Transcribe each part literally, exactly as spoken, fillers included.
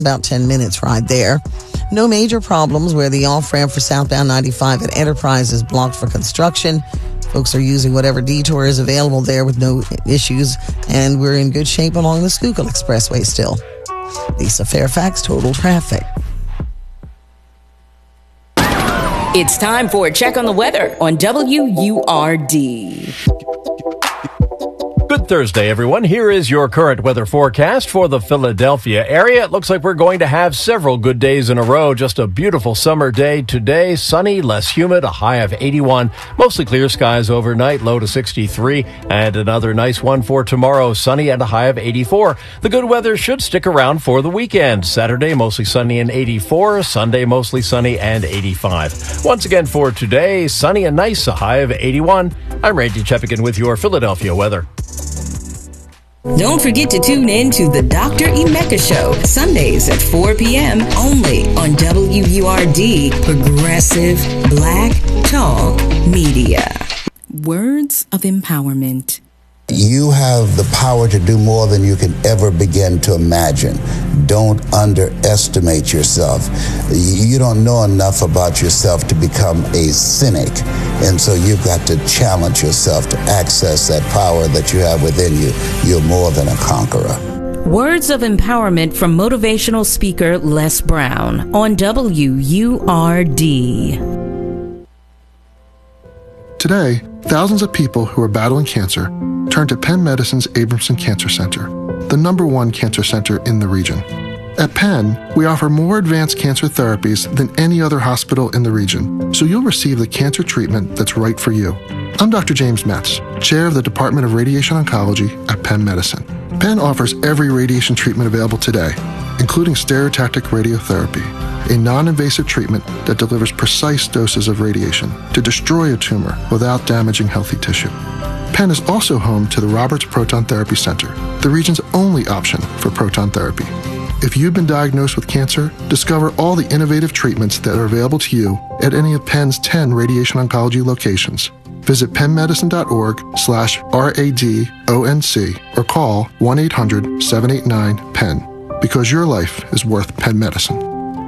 about ten minutes right there. No major problems where the off-ramp for southbound ninety-five at Enterprise is blocked for construction. Folks are using whatever detour is available there with no issues, and we're in good shape along the Schuylkill Expressway still. Lisa Fairfax, Total Traffic. It's time for a check on the weather on W U R D. Good Thursday, everyone. Here is your current weather forecast for the Philadelphia area. It looks like we're going to have several good days in a row. Just a beautiful summer day today. Sunny, less humid, a high of eighty-one. Mostly clear skies overnight, low to sixty-three. And another nice one for tomorrow, sunny and a high of eighty-four. The good weather should stick around for the weekend. Saturday, mostly sunny and eighty-four. Sunday, mostly sunny and eighty-five. Once again for today, sunny and nice, a high of eighty-one. I'm Randy Cheppigan with your Philadelphia weather. Don't forget to tune in to the Doctor Emeka Show, Sundays at four p.m. only on W U R D, Progressive Black Talk Media. Words of empowerment. You have the power to do more than you can ever begin to imagine. Don't underestimate yourself. You don't know enough about yourself to become a cynic. And so you've got to challenge yourself to access that power that you have within you. You're more than a conqueror. Words of empowerment from motivational speaker Les Brown on W U R D. Today, thousands of people who are battling cancer turn to Penn Medicine's Abramson Cancer Center, the number one cancer center in the region. At Penn, we offer more advanced cancer therapies than any other hospital in the region, so you'll receive the cancer treatment that's right for you. I'm Doctor James Metz, Chair of the Department of Radiation Oncology at Penn Medicine. Penn offers every radiation treatment available today, including stereotactic radiotherapy, a non-invasive treatment that delivers precise doses of radiation to destroy a tumor without damaging healthy tissue. Penn is also home to the Roberts Proton Therapy Center, the region's only option for proton therapy. If you've been diagnosed with cancer, discover all the innovative treatments that are available to you at any of Penn's ten radiation oncology locations. Visit pennmedicine.org slash RADONC or call one eight hundred seven eight nine P E N because your life is worth Penn Medicine.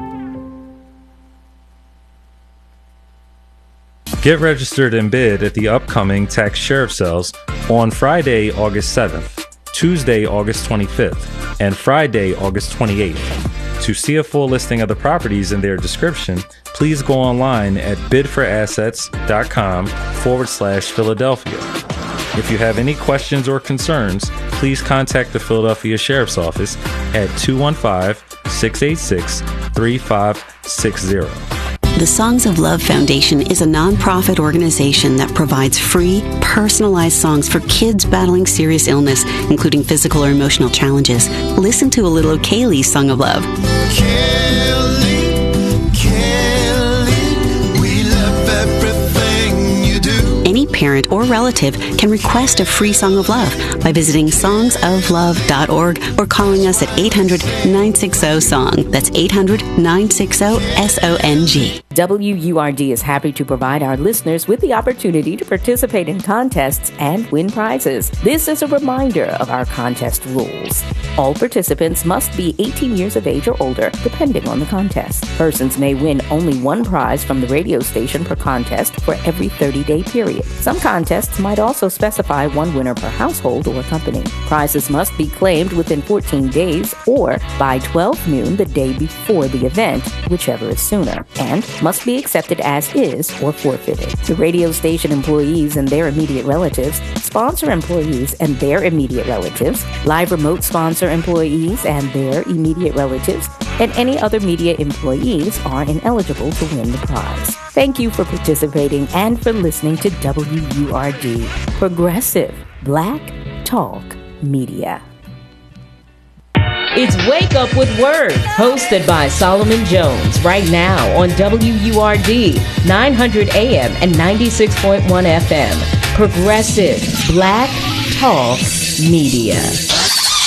Get registered and bid at the upcoming tax sheriff sales on Friday, August seventh, Tuesday, August twenty-fifth, and Friday, August twenty-eighth. To see a full listing of the properties and their description, please go online at bidforassets.com forward slash Philadelphia. If you have any questions or concerns, please contact the Philadelphia Sheriff's Office at two one five, six eight six, three five six zero. The Songs of Love Foundation is a nonprofit organization that provides free, personalized songs for kids battling serious illness, including physical or emotional challenges. Listen to a little of Kaylee's Song of Love. Kelly, Kelly, we love everything you do. Any parent or relative can request a free Song of Love by visiting songs of love dot org or calling us at eight hundred, nine six zero, song. That's eight hundred, nine six zero, S O N G. W U R D is happy to provide our listeners with the opportunity to participate in contests and win prizes. This is a reminder of our contest rules. All participants must be eighteen years of age or older, depending on the contest. Persons may win only one prize from the radio station per contest for every thirty-day period. Some contests might also specify one winner per household or company. Prizes must be claimed within fourteen days or by twelve noon the day before the event, whichever is sooner, and must be accepted as is or forfeited. The radio station employees and their immediate relatives, sponsor employees and their immediate relatives, live remote sponsor employees and their immediate relatives, and any other media employees are ineligible to win the prize. Thank you for participating and for listening to W U R D, Progressive Black Talk Media. It's Wake Up with Word, hosted by Solomon Jones, right now on W U R D, nine hundred A M and ninety-six point one F M. Progressive Black Talk Media.